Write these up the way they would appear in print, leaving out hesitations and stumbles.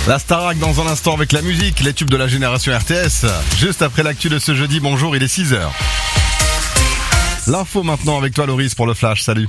La Starac dans un instant avec la musique, les tubes de la génération RTS. Juste après l'actu de ce jeudi, bonjour, il est 6h. L'info maintenant avec toi Loris pour le Flash, salut.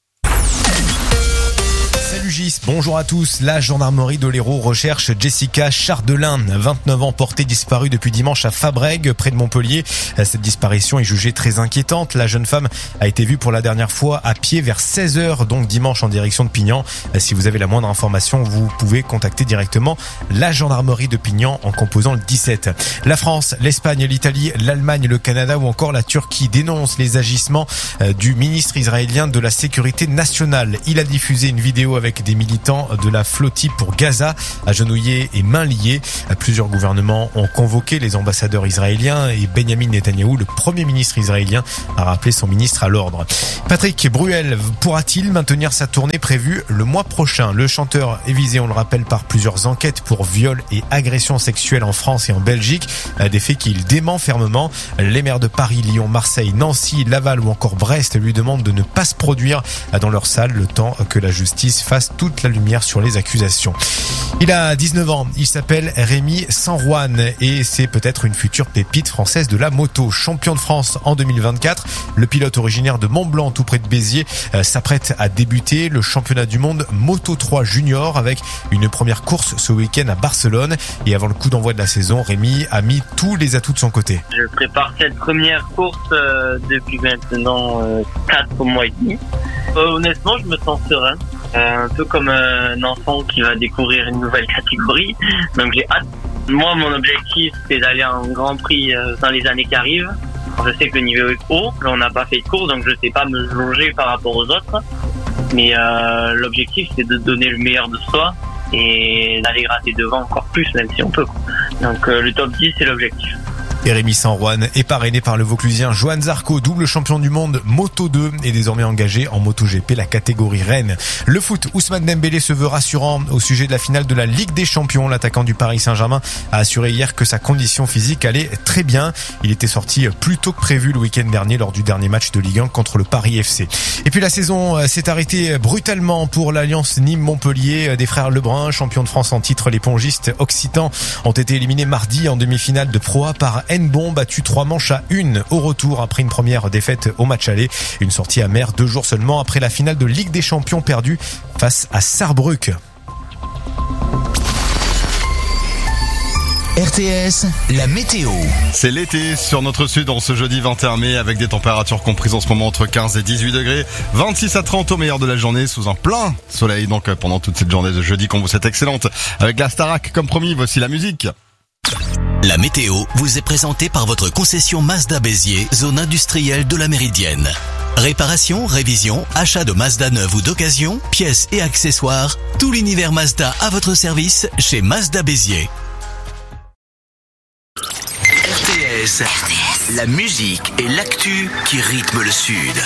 Salut Gis, bonjour à tous. La gendarmerie de l'Hérault recherche Jessica Chardelin, 29 ans, portée disparue depuis dimanche à Fabrègues, près de Montpellier. Cette disparition est jugée très inquiétante. La jeune femme a été vue pour la dernière fois à pied vers 16h, donc dimanche en direction de Pignan. Si vous avez la moindre information, vous pouvez contacter directement la gendarmerie de Pignan en composant le 17. La France, l'Espagne, l'Italie, l'Allemagne, le Canada ou encore la Turquie dénoncent les agissements du ministre israélien de la sécurité nationale. Il a diffusé une vidéo avec des militants de la flottille pour Gaza, agenouillés et mains liées. Plusieurs gouvernements ont convoqué les ambassadeurs israéliens et Benjamin Netanyahou, le premier ministre israélien, a rappelé son ministre à l'ordre. Patrick Bruel pourra-t-il maintenir sa tournée prévue le mois prochain? Le chanteur est visé, on le rappelle, par plusieurs enquêtes pour viol et agression sexuelle en France et en Belgique, des faits qu'il dément fermement. Les maires de Paris, Lyon, Marseille, Nancy, Laval ou encore Brest lui demandent de ne pas se produire dans leur salle le temps que la justice fasse toute la lumière sur les accusations. Il a 19 ans, il s'appelle Rémi Sanrouane et c'est peut-être une future pépite française de la moto. Champion de France en 2024, le pilote originaire de Mont-Blanc, tout près de Béziers, s'apprête à débuter le championnat du monde Moto 3 Junior avec une première course ce week-end à Barcelone. Et avant le coup d'envoi de la saison, Rémi a mis tous les atouts de son côté. Je prépare cette première course depuis maintenant 4 mois et demi. Honnêtement, je me sens serein. Un peu comme un enfant qui va découvrir une nouvelle catégorie. Donc j'ai hâte. Moi, mon objectif, c'est d'aller en Grand Prix dans les années qui arrivent. Je sais que le niveau est haut. Là, on n'a pas fait de course, donc je sais pas me jauger par rapport aux autres. Mais l'objectif, c'est de donner le meilleur de soi et d'aller gratter devant encore plus, même si on peut. Donc le top 10, c'est l'objectif. Et Rémi Sanrouane est parrainé par le Vauclusien Johan Zarco, double champion du monde Moto 2 et désormais engagé en MotoGP, la catégorie reine. Le foot, Ousmane Dembélé se veut rassurant au sujet de la finale de la Ligue des Champions. L'attaquant du Paris Saint-Germain a assuré hier que sa condition physique allait très bien. Il était sorti plus tôt que prévu le week-end dernier lors du dernier match de Ligue 1 contre le Paris FC. Et puis la saison s'est arrêtée brutalement pour l'Alliance Nîmes-Montpellier. Des frères Lebrun, champions de France en titre, les pongistes occitans ont été éliminés mardi en demi-finale de Pro A par N-Bon, battu 3 manches à 1 au retour après une première défaite au match aller. Une sortie amère 2 jours seulement après la finale de Ligue des Champions perdue face à Sarrebruck. RTS, la météo. C'est l'été sur notre sud en ce jeudi 21 mai avec des températures comprises en ce moment entre 15 et 18 degrés, 26 à 30 au meilleur de la journée sous un plein soleil donc pendant toute cette journée de jeudi qu'on vous souhaite excellente. Avec la Starac comme promis, voici la musique. La météo vous est présentée par votre concession Mazda Béziers, zone industrielle de la Méridienne. Réparation, révision, achat de Mazda neuve ou d'occasion, pièces et accessoires, tout l'univers Mazda à votre service chez Mazda Béziers. RTS, la musique et l'actu qui rythment le Sud.